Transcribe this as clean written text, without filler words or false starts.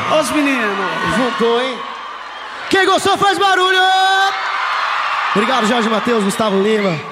Os meninos. Juntou, hein? Quem gostou faz barulho! Obrigado, Jorge Mateus, Gustavo Lima.